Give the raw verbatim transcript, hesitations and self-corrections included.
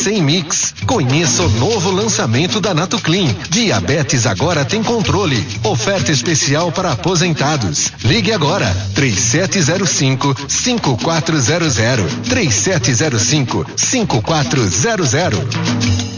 sem mix. Conheça o novo lançamento da Nato Clean. Diabetes agora tem controle. Oferta especial para aposentados. Ligue agora, três sete zero cinco, cinco quatro zero zero, três sete zero cinco, cinco quatro zero zero.